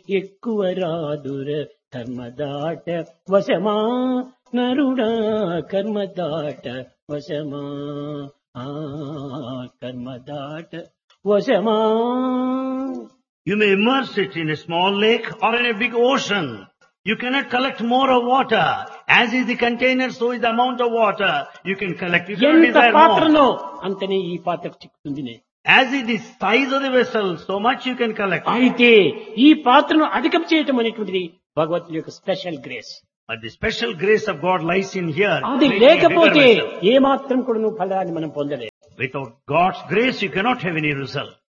ఎక్కువ రాదుర కర్మదాట వశమా నరుడా కర్మదాట వశమా కర్మదాట వశమా. You may immerse it in a small lake or in a big ocean. You cannot collect more of water. As is the container, so is the amount of water you can collect. You cannot ఎంత desire more. పాత్రలో అంతనే ఈ పాత్రకు చిక్కుతుంది. As is the size of the vessel, so much you can collect. అయితే ఈ పాత్రను అధికం చేయటం అనేటువంటిది భగవంతుని యొక్క special grace. But the special grace of God lies in here. అది making a bigger లేకపోతే vessel. ఏ మాత్రం కూడా నువ్వు ఫలాన్ని మనం పొందలేము. Without God's grace, you cannot have any result.